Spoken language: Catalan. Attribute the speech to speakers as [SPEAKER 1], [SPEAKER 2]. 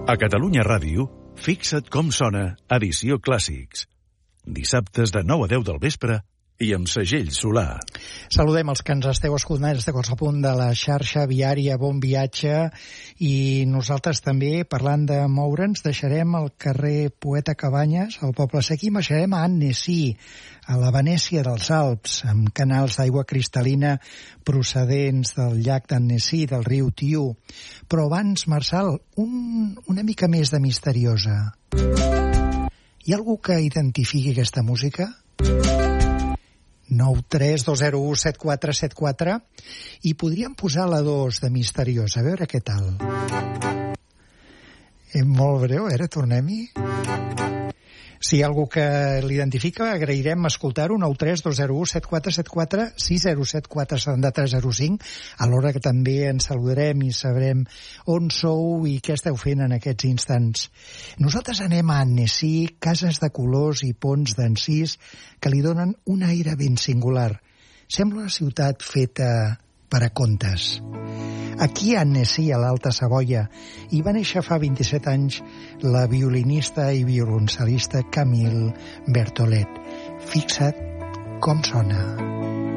[SPEAKER 1] A Catalunya Ràdio, fixa't com sona Edició Clàssics. Dissabtes de 9 a 10 del vespre i amb segell Solà.
[SPEAKER 2] Saludem els que ens esteu escoltant des de qualsevol punt de la xarxa viària. Bon viatge. I nosaltres també, parlant de moure'ns, deixarem el carrer Poeta Cabanyes, al Poble Sec, i marxarem a Annecy, a la Venècia dels Alps, amb canals d'aigua cristal·lina procedents del llac d'Annecy, del riu Thiou. Però abans, Marçal, una mica més de misteriosa. Hi ha algú que identifiqui aquesta música? 932017474 i podríem posar la 2 de misteriosa, a veure què tal. Molt breu, tornem-hi. Si hi ha algú que l'identifica, agrairem escoltar-ho. 932017474 607470305, alhora que també ens saludarem i sabrem on sou i què esteu fent en aquests instants. Nosaltres anem a Annecy, cases de colors i ponts d'encís que li donen un aire ben singular. Sembla una ciutat feta per a contes. Aquí a Annecy, a l'Alta Savoia, hi va néixer fa 27 anys la violinista i violoncel·lista Camille Berthollet. Fixa't com sona.